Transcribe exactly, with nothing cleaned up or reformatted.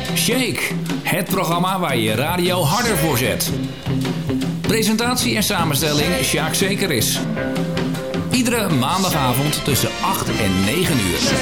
Shake, het programma waar je radio harder voor zet. Presentatie en samenstelling Sjaak Zekeris. Iedere maandagavond tussen acht en negen uur.